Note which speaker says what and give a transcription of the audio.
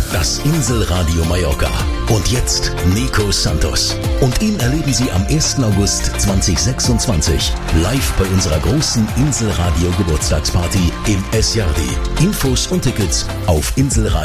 Speaker 1: Das Inselradio Mallorca. Und jetzt Nico Santos. Und ihn erleben Sie am 1. August 2026 live bei unserer großen Inselradio Geburtstagsparty im Es Jardi. Infos und Tickets auf inselradio.at.